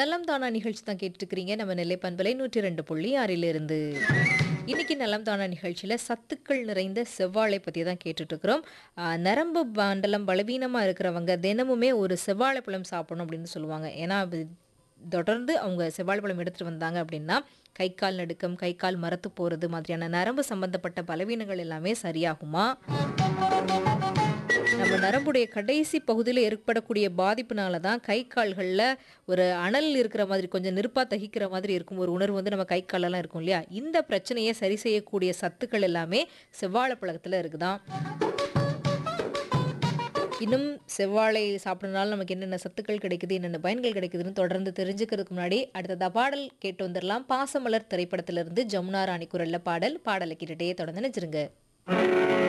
நலம் தானா நிகழ்ச்சி தான் கேட்டுருக்கிறீங்க. நம்ம நெல்லை பண்பலை 102.6 இருந்து. இன்னைக்கு நலம் தானா நிகழ்ச்சியில சத்துக்கள் நிறைந்த செவ்வாழை பத்தி தான் கேட்டுட்டு இருக்கிறோம். நரம்பு மண்டலம் பலவீனமா இருக்கிறவங்க தினமுமே ஒரு செவ்வாழைப்பழம் சாப்பிடணும் அப்படின்னு சொல்லுவாங்க. ஏன்னா அது தொடர்ந்து அவங்க செவ்வாழைப்பழம் எடுத்துட்டு வந்தாங்க அப்படின்னா, கை கால் நடுக்கம், கை கால் மரத்து போறது மாதிரியான நரம்பு சம்பந்தப்பட்ட பலவீனங்கள் எல்லாமே சரியாகுமா? நம்ம நரம்புடைய கடைசி பகுதியில ஏற்படக்கூடிய பாதிப்புனால தான் கை கால்கள்ல ஒரு அனல் இருக்கிற மாதிரி, கொஞ்சம் நெருப்பா தகிக்கிற மாதிரி இருக்கும் ஒரு உணர்வு வந்து நம்ம கை காலெல்லாம் இருக்கும் இல்லையா? இந்த பிரச்சனைய சரி செய்யக்கூடிய சத்துக்கள் எல்லாமே செவ்வாழைப்பழத்துல இருக்குதாம். இன்னும் செவ்வாழை சாப்பிடுறதுனால நமக்கு என்னென்ன சத்துக்கள் கிடைக்குது, என்னென்ன பயன்கள் கிடைக்குதுன்னு தொடர்ந்து தெரிஞ்சுக்கிறதுக்கு முன்னாடி, அடுத்ததா பாடல் கேட்டு வந்துரலாம். பாசமலர் திரைப்படத்திலிருந்து ஜமுனா ராணி குரல்ல பாடல். பாடலை கேட்டுட்டே தொடர்ந்து நினைச்சிருங்க.